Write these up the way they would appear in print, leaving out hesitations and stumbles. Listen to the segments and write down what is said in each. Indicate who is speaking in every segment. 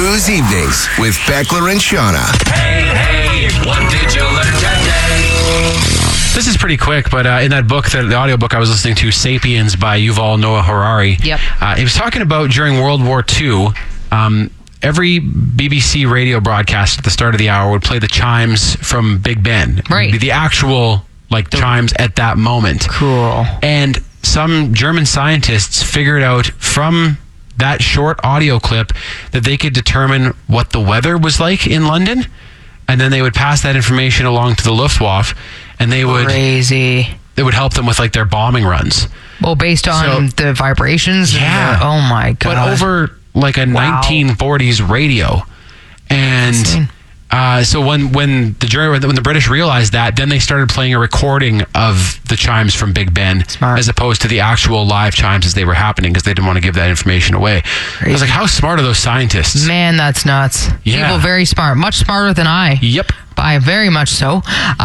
Speaker 1: Cruise Evenings with Beckler and Shauna.
Speaker 2: Hey, what did you learn today?
Speaker 3: This is pretty quick, but in that book, the audiobook I was listening to, Sapiens by Yuval Noah Harari, he was talking about during World War II, every BBC radio broadcast at the start of the hour would play the chimes from Big Ben.
Speaker 4: Right.
Speaker 3: The actual chimes at that moment.
Speaker 4: Cool.
Speaker 3: And some German scientists figured out from that short audio clip that they could determine what the weather was like in London, and then they would pass that information along to the Luftwaffe, and they would
Speaker 4: Crazy.
Speaker 3: It would help them with their bombing runs.
Speaker 4: Well, based on the vibrations.
Speaker 3: Yeah.
Speaker 4: Oh my God.
Speaker 3: But over a 1940s radio, and so when the British realized that, then they started playing a recording of the chimes from Big Ben,
Speaker 4: Smart.
Speaker 3: as opposed to the actual live chimes as they were happening, because they didn't want to give that information away. I was like, how smart are those scientists?
Speaker 4: Man, that's nuts.
Speaker 3: Yeah.
Speaker 4: People very smart, much smarter than I.
Speaker 3: Yep.
Speaker 4: By very much so.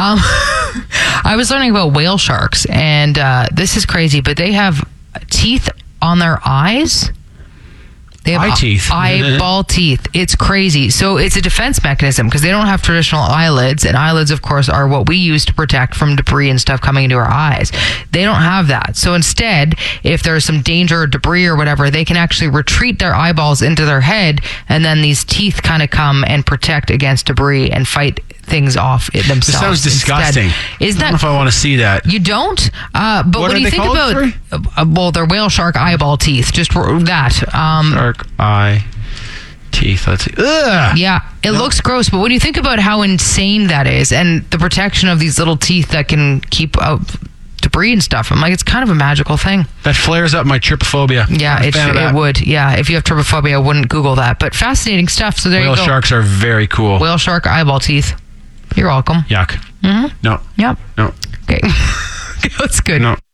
Speaker 4: I was learning about whale sharks, and this is crazy, but they have teeth on their eyes. They have
Speaker 3: Eye teeth.
Speaker 4: eyeball teeth. It's crazy. So it's a defense mechanism because they don't have traditional eyelids, and eyelids, of course, are what we use to protect from debris and stuff coming into our eyes. They don't have that. So instead, if there's some danger or debris or whatever, they can actually retreat their eyeballs into their head, and then these teeth kind of come and protect against debris and fight things off themselves.
Speaker 3: This sounds disgusting.
Speaker 4: Is that?
Speaker 3: I don't know if I want to see that.
Speaker 4: You don't? But
Speaker 3: What
Speaker 4: when
Speaker 3: are
Speaker 4: you
Speaker 3: they
Speaker 4: think
Speaker 3: called,
Speaker 4: about, they're whale shark eyeball teeth. Just that.
Speaker 3: Shark eye teeth. Let's see. Ugh.
Speaker 4: Yeah, it looks gross, but when you think about how insane that is and the protection of these little teeth that can keep out debris and stuff, I'm like, it's kind of a magical thing.
Speaker 3: That flares up my trypophobia.
Speaker 4: Yeah,
Speaker 3: I'm a fan of that.
Speaker 4: it would. Yeah, if you have trypophobia, I wouldn't Google that. But fascinating stuff. So there
Speaker 3: Whale
Speaker 4: you go.
Speaker 3: sharks are very cool.
Speaker 4: Whale shark eyeball teeth. You're welcome.
Speaker 3: Yuck.
Speaker 4: Mm-hmm.
Speaker 3: No.
Speaker 4: Yep.
Speaker 3: No.
Speaker 4: Okay. That's good.
Speaker 3: No.